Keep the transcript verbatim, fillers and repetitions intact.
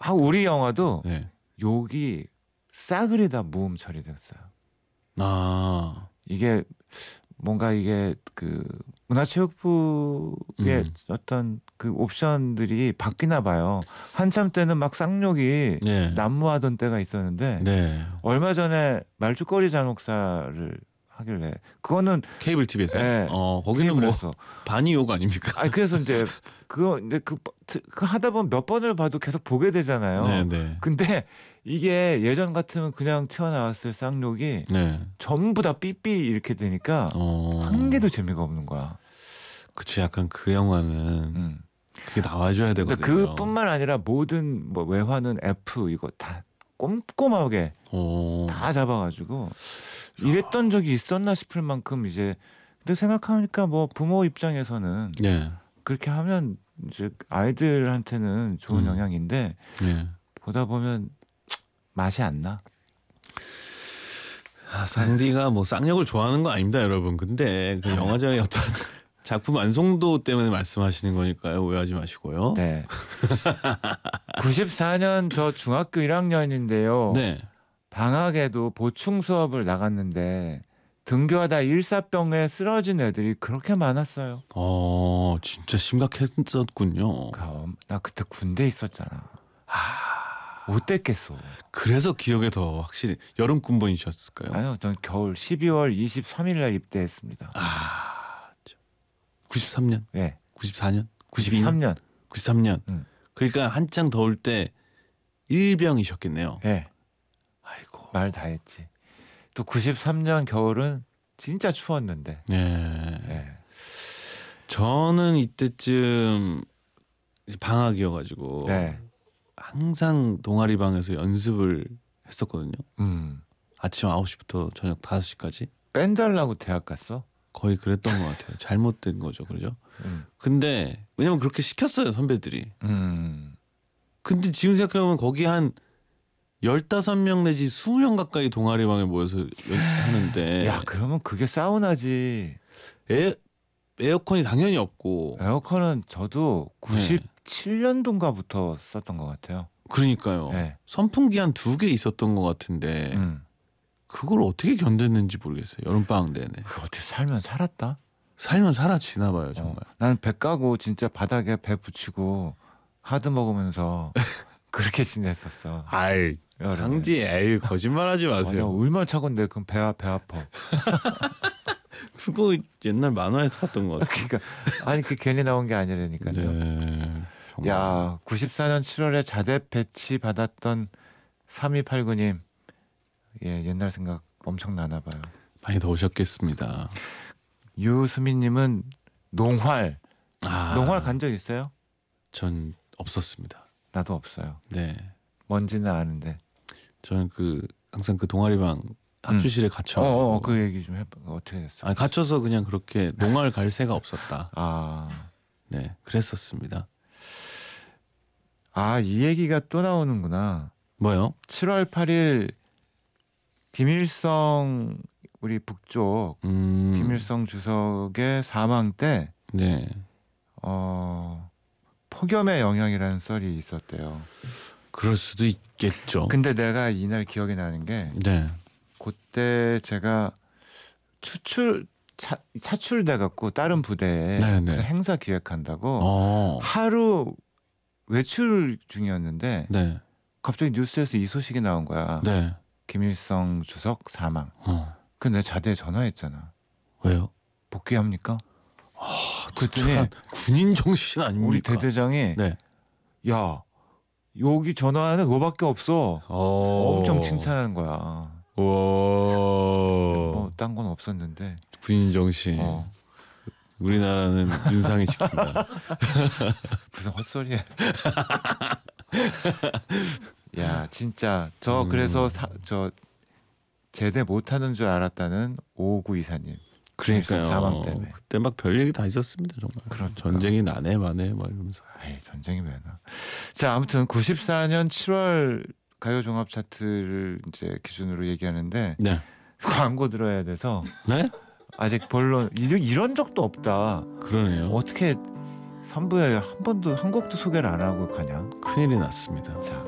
아, 우리 영화도 네. 욕이 싸그리 다 무음 처리됐어요. 아, 이게 뭔가 이게 그 문화체육부의 음. 어떤 그 옵션들이 바뀌나 봐요. 한참 때는 막 쌍욕이 네. 난무하던 때가 있었는데 네. 얼마 전에 말죽거리 잔혹사를 하길래 그거는 케이블 티비에서. 예, 어, 거기는 뭐 케이블에서. 반이 욕 아닙니까? 아니 그래서 이제 그거 근데 그, 그 하다 보면 몇 번을 봐도 계속 보게 되잖아요. 네, 네. 근데 이게 예전 같으면 그냥 튀어나왔을 쌍욕이 네. 전부 다 삐삐 이렇게 되니까 어. 한 개도 재미가 없는 거야. 그치, 약간 그 영화는 음. 그게 나와줘야 되거든요. 그러니까 그뿐만 아니라 모든 뭐 외화는 F 이거 다 꼼꼼하게 어. 다 잡아가지고 이랬던 적이 있었나 싶을 만큼 이제 근데 생각하니까 뭐 부모 입장에서는 네. 그렇게 하면 이제 아이들한테는 좋은 음. 영향인데 네. 보다 보면 맛이 안 나. 아, 상디가 뭐 쌍욕을 좋아하는 거 아닙니다, 여러분. 근데 그 영화적인 어떤 작품 완성도 때문에 말씀하시는 거니까요. 오해하지 마시고요. 네. 구십사 년 저 중학교 일 학년인데요. 네. 방학에도 보충 수업을 나갔는데 등교하다 일사병에 쓰러진 애들이 그렇게 많았어요. 어, 진짜 심각했었군요. 그럼 나 그때 군대 있었잖아. 아, 못 됐겠어. 그래서 기억에 더 확실히 여름 군번이셨을까요? 아니요, 전 겨울 십이월 이십삼일 날 입대했습니다. 아, 구십삼 년, 네, 구십사 년, 구십이 년, 구십삼 년. 구십삼 년. 음. 그러니까 한창 더울 때 일병이셨겠네요. 네, 아이고. 말 다 했지. 또 구십삼 년 겨울은 진짜 추웠는데. 네. 네. 저는 이때쯤 이제 방학이어가지고 네. 항상 동아리 방에서 연습을 했었거든요. 음. 아침 아홉 시부터 저녁 다섯 시까지 뺀달라고 대학 갔어? 거의 그랬던 것 같아요. 잘못된 거죠, 그죠? 음. 근데 왜냐면 그렇게 시켰어요, 선배들이. 음. 근데 지금 생각해보면 거기 한 열다섯 명 내지 이십 명 가까이 동아리 방에 모여서 연- 하는데 야, 그러면 그게 사우나지. 에, 에어컨이 당연히 없고 에어컨은 저도 구십칠 년도인가부터 썼던 것 같아요. 그러니까요. 네. 선풍기 한 두 개 있었던 것 같은데 음. 그걸 어떻게 견뎠는지 모르겠어요. 여름방학 내내. 그 어떻게 살면 살았다? 살면 사라지나 봐요, 정말. 어, 나는 배 까고 진짜 바닥에 배 붙이고 하드 먹으면서 그렇게 지냈었어. 아이, 여름에. 상지 에이 거짓말하지 아니야, 마세요. 얼마나 차건데 그럼 배, 아- 배 아파. 그거 옛날 만화에서 봤던 것 같아요. 그러니까 아니 그 괜히 나온 게 아니라니까요. 네, 정말. 야, 구십사 년 칠월에 자대 배치 받았던 삼이팔구 님. 예, 옛날 생각 엄청 나나 봐요. 많이 더우셨겠습니다. 유수민님은 농활. 아, 농활 간 적 있어요? 전 없었습니다. 나도 없어요. 네, 뭔지는 아는데. 저는 그 항상 그 동아리방 합주실에 어, 갇혀. 어, 어, 그 얘기 좀 해봐. 어떻게 됐어? 아니, 갇혀서 그냥 그렇게 농활 갈 새가 없었다. 아, 네, 그랬었습니다. 아, 이 얘기가 또 나오는구나. 뭐요? 칠월 팔일 김일성 우리 북쪽 음, 김일성 주석의 사망 때 네, 어, 폭염의 영향이라는 썰이 있었대요. 그럴 수도 있겠죠. 근데 내가 이날 기억이 나는 게 네, 그때 제가 추출 차, 차출돼 갖고 다른 부대에 네, 무슨 네. 행사 기획한다고 어, 하루 외출 중이었는데 네, 갑자기 뉴스에서 이 소식이 나온 거야. 네, 김일성 주석 사망. 어, 근데 내 자대에 전화했잖아. 왜요? 복귀합니까? 그랬더니 특한 군인 정신 아닙니까? 우리 대대장이 네, 야 여기 전화하는 너밖에 없어. 어, 엄청 칭찬하는 거야. 와, 뭐 딴 건 없었는데. 군인 정신. 어, 우리나라는 윤상이 지킨다. 무슨 헛소리야. 야 진짜 저 음. 그래서 사, 저 제대 못하는 줄 알았다는 오구이사님. 그러니까요. 사망 때문에. 그때 막 별 얘기 다 있었습니다, 정말. 그러니까. 전쟁이 나네 마네 막 이러면서. 아이, 전쟁이 왜 나. 자 아무튼 구십사 년 칠월 가요 종합 차트를 이제 기준으로 얘기하는데 네. 광고 들어야 돼서 네? 아직 본론 이런 이런 적도 없다. 그러네요. 어떻게 삼 부에 한 번도 한 곡도 소개를 안 하고 가냐? 큰일이 났습니다. 자.